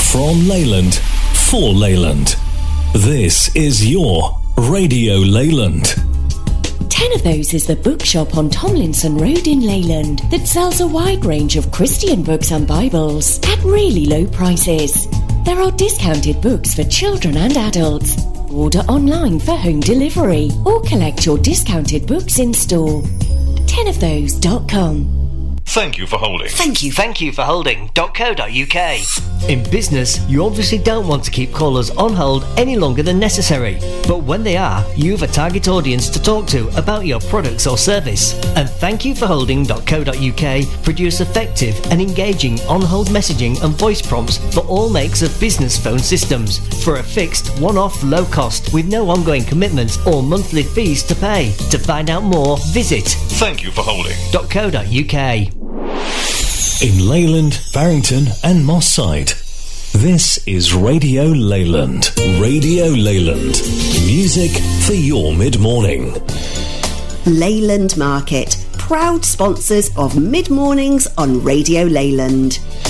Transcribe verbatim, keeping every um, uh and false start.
From Leyland, for Leyland. This is your Radio Leyland. Ten of Those is the bookshop on Tomlinson Road in Leyland that sells a wide range of Christian books and Bibles at really low prices. There are discounted books for children and adults. Order online for home delivery or collect your discounted books in store. ten of those dot com. Thank you for holding. Thank you, thank you for holding. .co.uk. In business, you obviously don't want to keep callers on hold any longer than necessary. But when they are, you have a target audience to talk to about your products or service. And Thank You For Holding .co.uk produce effective and engaging on-hold messaging and voice prompts for all makes of business phone systems for a fixed, one-off, low cost with no ongoing commitments or monthly fees to pay. To find out more, visit Thank You For Holding .co.uk. In Leyland, Barrington and Moss Side. This is Radio Leyland. Radio Leyland. Music for your mid-morning. Leyland Market, proud sponsors of Mid-Mornings on Radio Leyland.